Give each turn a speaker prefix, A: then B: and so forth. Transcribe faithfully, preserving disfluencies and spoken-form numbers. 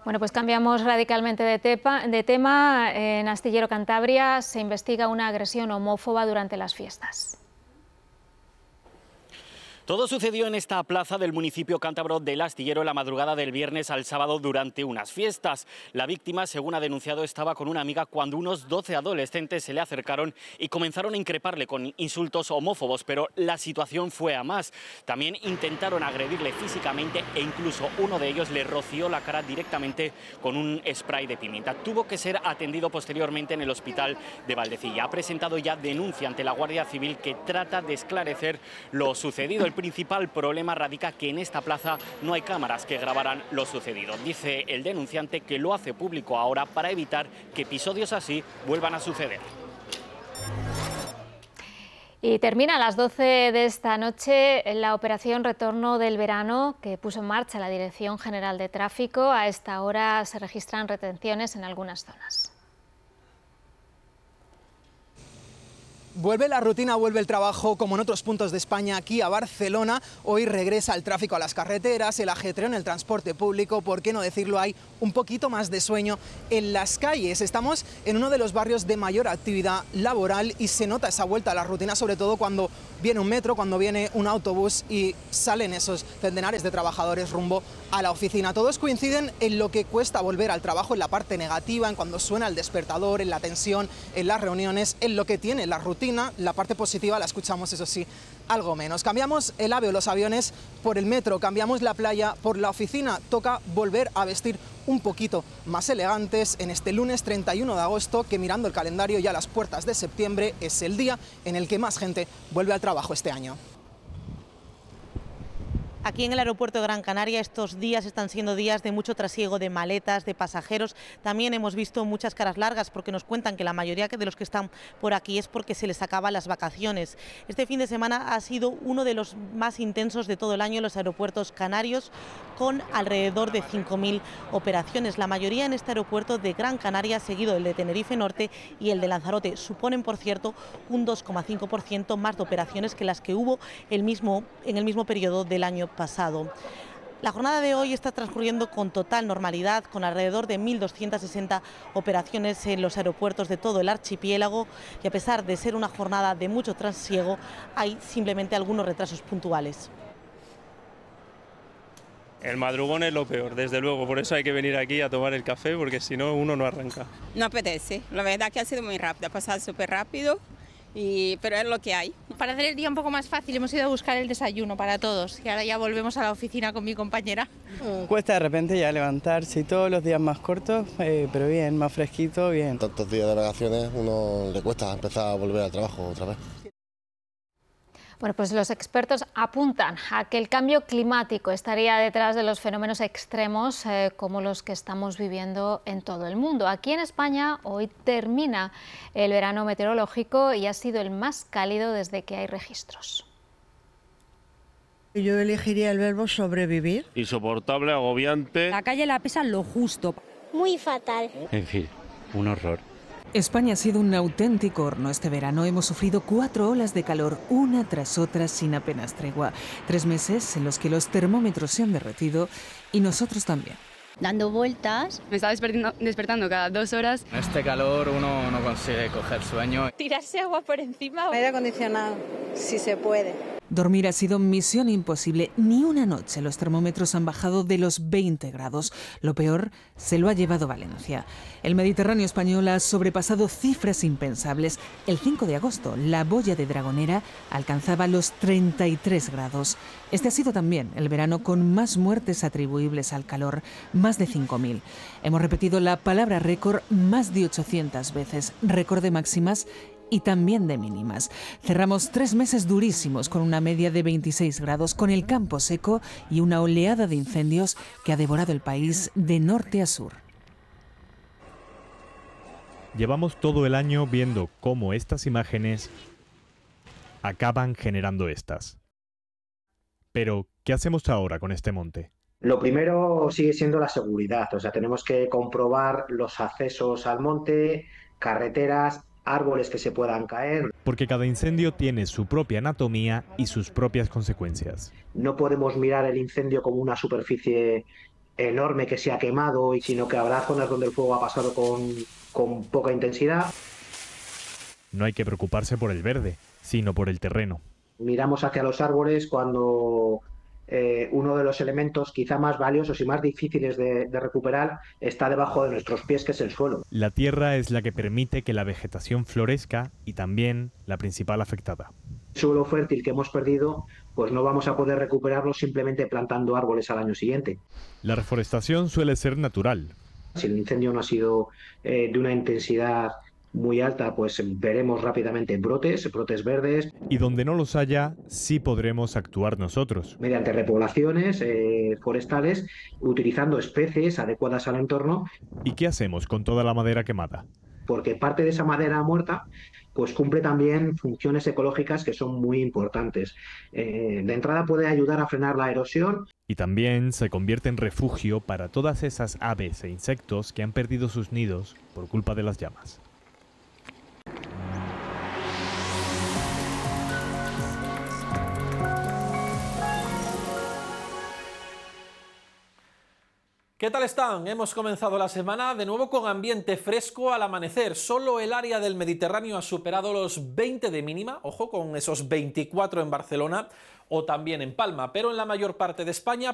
A: Bueno, pues cambiamos radicalmente de, tepa, de tema. En Astillero Cantabria se investiga una agresión homófoba durante las fiestas.
B: Todo sucedió en esta plaza del municipio cántabro del Astillero en la madrugada del viernes al sábado durante unas fiestas. La víctima, según ha denunciado, estaba con una amiga cuando unos doce adolescentes se le acercaron y comenzaron a increparle con insultos homófobos, pero la situación fue a más. También intentaron agredirle físicamente e incluso uno de ellos le roció la cara directamente con un spray de pimienta. Tuvo que ser atendido posteriormente en el hospital de Valdecilla. Ha presentado ya denuncia ante la Guardia Civil que trata de esclarecer lo sucedido. El principal problema radica que en esta plaza no hay cámaras que grabaran lo sucedido. Dice el denunciante que lo hace público ahora para evitar que episodios así vuelvan a suceder.
A: Y termina a las doce de esta noche la operación Retorno del Verano que puso en marcha la Dirección General de Tráfico. A esta hora se registran retenciones en algunas zonas.
C: Vuelve la rutina, vuelve el trabajo, como en otros puntos de España, aquí a Barcelona. Hoy regresa el tráfico a las carreteras, el ajetreo en el transporte público, por qué no decirlo, hay un poquito más de sueño en las calles. Estamos en uno de los barrios de mayor actividad laboral y se nota esa vuelta a la rutina, sobre todo cuando viene un metro, cuando viene un autobús y salen esos centenares de trabajadores rumbo a la oficina. Todos coinciden en lo que cuesta volver al trabajo, en la parte negativa, en cuando suena el despertador, en la tensión, en las reuniones, en lo que tiene la rutina. La parte positiva la escuchamos, eso sí, algo menos. Cambiamos el AVE o los aviones por el metro, cambiamos la playa por la oficina. Toca volver a vestir un poquito más elegantes en este lunes treinta y uno de agosto, que mirando el calendario ya a las puertas de septiembre es el día en el que más gente vuelve al trabajo este año.
D: Aquí en el aeropuerto de Gran Canaria estos días están siendo días de mucho trasiego de maletas, de pasajeros. También hemos visto muchas caras largas porque nos cuentan que la mayoría de los que están por aquí es porque se les acaban las vacaciones. Este fin de semana ha sido uno de los más intensos de todo el año en los aeropuertos canarios, con alrededor de cinco mil operaciones. La mayoría en este aeropuerto de Gran Canaria, seguido el de Tenerife Norte y el de Lanzarote. Suponen, por cierto, un dos coma cinco por ciento más de operaciones que las que hubo el mismo, en el mismo periodo del año pasado. La jornada de hoy está transcurriendo con total normalidad, con alrededor de mil doscientas sesenta operaciones en los aeropuertos de todo el archipiélago, y a pesar de ser una jornada de mucho trasiego, hay simplemente algunos retrasos puntuales.
E: El madrugón es lo peor, desde luego, por eso hay que venir aquí a tomar el café, porque si no uno no arranca.
F: No apetece, la verdad que ha sido muy rápido, ha pasado súper rápido. Y, pero es lo que hay.
G: Para hacer el día un poco más fácil hemos ido a buscar el desayuno para todos y ahora ya volvemos a la oficina con mi compañera.
H: Cuesta de repente ya levantarse y todos los días más cortos, eh, pero bien, más fresquito, bien.
I: Tantos días de vacaciones uno le cuesta empezar a volver al trabajo otra vez.
A: Bueno, pues los expertos apuntan a que el cambio climático estaría detrás de los fenómenos extremos eh, como los que estamos viviendo en todo el mundo. Aquí en España hoy termina el verano meteorológico y ha sido el más cálido desde que hay registros.
J: Yo elegiría el verbo sobrevivir.
K: Insoportable, agobiante.
L: La calle la pesa lo justo.
M: Muy fatal.
N: En fin, un horror.
O: España ha sido un auténtico horno este verano. Hemos sufrido cuatro olas de calor, una tras otra, sin apenas tregua. Tres meses en los que los termómetros se han derretido y nosotros también.
P: Dando vueltas.
Q: Me estaba despertando, despertando cada dos horas.
R: En este calor uno no consigue coger sueño.
S: Tirarse agua por encima.
T: Aire acondicionado, si se puede.
O: Dormir ha sido misión imposible. Ni una noche los termómetros han bajado de los veinte grados. Lo peor se lo ha llevado Valencia. El Mediterráneo español ha sobrepasado cifras impensables. El cinco de agosto, la boya de Dragonera alcanzaba los treinta y tres grados. Este ha sido también el verano con más muertes atribuibles al calor, más de cinco mil. Hemos repetido la palabra récord más de ochocientas veces, récord de máximas y también de mínimas. Cerramos tres meses durísimos con una media de veintiséis grados, con el campo seco y una oleada de incendios que ha devorado el país de norte a sur.
U: Llevamos todo el año viendo cómo estas imágenes acaban generando estas. Pero, ¿qué hacemos ahora con este monte?
V: Lo primero sigue siendo la seguridad, o sea, tenemos que comprobar los accesos al monte, carreteras, árboles que se puedan caer.
U: Porque cada incendio tiene su propia anatomía y sus propias consecuencias.
V: No podemos mirar el incendio como una superficie enorme que se ha quemado, sino que habrá zonas donde el fuego ha pasado con, con poca intensidad.
U: No hay que preocuparse por el verde, sino por el terreno.
V: Miramos hacia los árboles cuando eh, uno de los elementos quizá más valiosos y más difíciles de, de recuperar está debajo de nuestros pies, que es el suelo.
U: La tierra es la que permite que la vegetación florezca y también la principal afectada.
V: El suelo fértil que hemos perdido, pues no vamos a poder recuperarlo simplemente plantando árboles al año siguiente.
U: La reforestación suele ser natural.
V: Si el incendio no ha sido eh, de una intensidad muy alta, pues veremos rápidamente brotes, brotes verdes.
U: Y donde no los haya, sí podremos actuar nosotros.
V: Mediante repoblaciones eh, forestales, utilizando especies adecuadas al entorno.
U: ¿Y qué hacemos con toda la madera quemada?
V: Porque parte de esa madera muerta pues cumple también funciones ecológicas que son muy importantes. Eh, de entrada puede ayudar a frenar la erosión.
U: Y también se convierte en refugio para todas esas aves e insectos que han perdido sus nidos por culpa de las llamas.
M: ¿Qué tal están? Hemos comenzado la semana de nuevo con ambiente fresco al amanecer. Solo el área del Mediterráneo ha superado los veinte de mínima, ojo, con esos veinticuatro en Barcelona o también en Palma, pero en la mayor parte de España